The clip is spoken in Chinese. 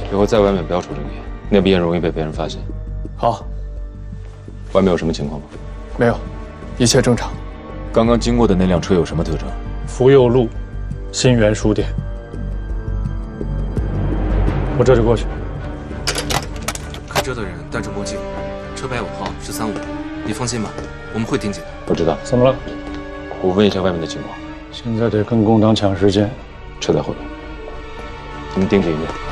以后在外面不要抽这个烟，那部烟容易被别人发现。 好。 外面有什么情况吗？ 没有，一切正常。 刚刚经过的那辆车有什么特征？ 福佑路，新源书店。我这就过去。 开车的人戴着墨镜，车牌尾号是35，你放心吧，我们会盯紧的。 不知道， 怎么了？ 我问一下外面的情况。 现在得跟工长抢时间。 车在后面，你们盯着一点。